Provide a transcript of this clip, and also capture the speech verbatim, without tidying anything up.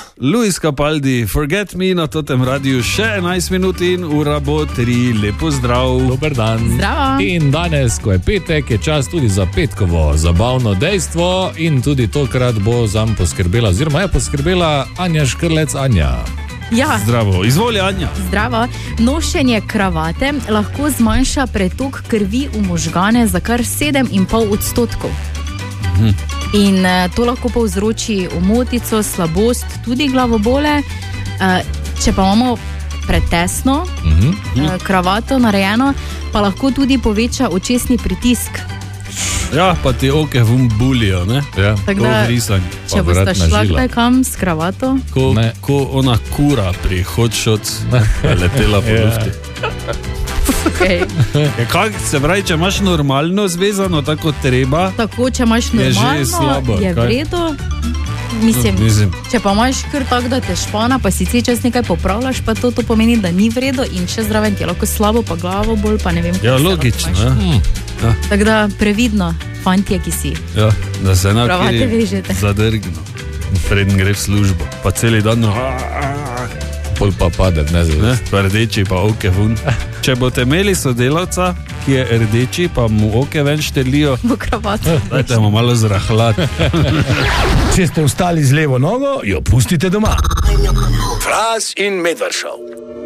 Luis Capaldi, Forget Me na totem radiju, še enajst minut in ura bo tri. Lepo zdrav. Dober dan. Zdravo. In danes, ko je petek, je čas tudi za petkovo zabavno dejstvo in tudi tokrat bo zam poskrbela, oziroma je poskrbela Anja Škrlec. Anja. Ja. Zdravo, izvoli Anja. Zdravo. Nošenje kravate lahko zmanjša pretok krvi v možgane za kar sedem in pol odstotkov. Mhm. In to lahko povzroči omotico, slabost, tudi glavobole. Če pa imamo pretesno mhm. kravato narejeno, pa lahko tudi poveča očesni pritisk. Ja, pa ti oke vum bulijo, ne? Ja. Tako da, če boste šla kaj kam s kravato? Ko, ko ona kura pri Hot Shots letela po lufti. Okay. Ja, kak, se pravi, če imaš normalno zvezano, tako treba, tako, če imaš normalno, je, slabo, je v redu. Mislim, no, mislim. Če pa imaš kar tako, da te špana, pa si ti čas nekaj popravljaš, pa to, to pomeni, da ni v redu in še zraven ti je lahko slabo, pa glavo bolj, pa ne vem. Ja, logično. Ja. Hmm. Ja. Tako da previdno, fantje, ki si. Ja, da se kravate vežete. Zadrgno, preden gre v službo. Pa celi dan, pol pa pade, ne zavest. Pa rdeči, pa oke vun. Če boste imeli sodelavca, ki je rdeči, pa mu oke ven štelijo, bo kravato. Dajte mu malo zrahlat. Če ste vstali z levo nogo, jo pustite doma. Fras in Medvard Show.